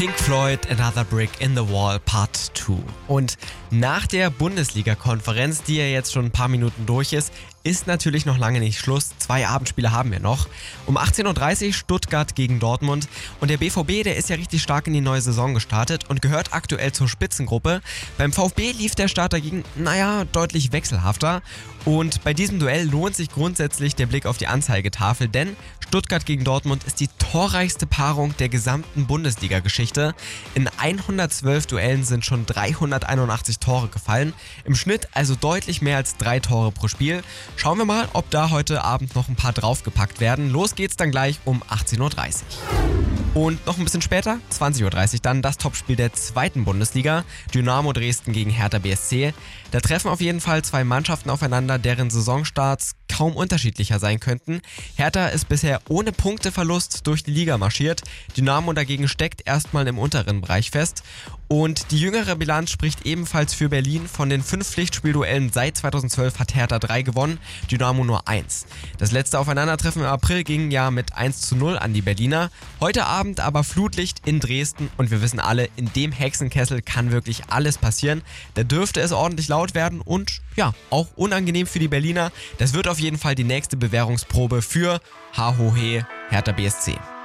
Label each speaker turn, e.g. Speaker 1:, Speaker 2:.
Speaker 1: Pink Floyd, Another Brick in the Wall, Part 2. Und nach der Bundesliga-Konferenz, die ja jetzt schon ein paar Minuten durch ist natürlich noch lange nicht Schluss. 2 Abendspiele haben wir noch. Um 18.30 Uhr Stuttgart gegen Dortmund. Und der BVB, der ist ja richtig stark in die neue Saison gestartet und gehört aktuell zur Spitzengruppe. Beim VfB lief der Start dagegen, deutlich wechselhafter. Und bei diesem Duell lohnt sich grundsätzlich der Blick auf die Anzeigetafel, denn Stuttgart gegen Dortmund ist die torreichste Paarung der gesamten Bundesliga-Geschichte. In 112 Duellen sind schon 381 Tore gefallen. Im Schnitt also deutlich mehr als 3 Tore pro Spiel. Schauen wir mal, ob da heute Abend noch ein paar draufgepackt werden. Los geht's dann gleich um 18.30 Uhr. Und noch ein bisschen später, 20.30 Uhr, dann das Topspiel der zweiten Bundesliga, Dynamo Dresden gegen Hertha BSC. Da treffen auf jeden Fall 2 Mannschaften aufeinander, deren Saisonstarts kaum unterschiedlicher sein könnten. Hertha ist bisher ohne Punkteverlust durch die Liga marschiert. Dynamo dagegen steckt erstmal im unteren Bereich fest. Und die jüngere Bilanz spricht ebenfalls für Berlin. Von den 5 Pflichtspielduellen seit 2012 hat Hertha 3 gewonnen, Dynamo nur 1. Das letzte Aufeinandertreffen im April ging ja mit 1:0 an die Berliner. Heute Abend aber Flutlicht in Dresden und wir wissen alle, in dem Hexenkessel kann wirklich alles passieren. Da dürfte es ordentlich laut werden und auch unangenehm für die Berliner. Das wird auf jeden Fall die nächste Bewährungsprobe für Hertha BSC.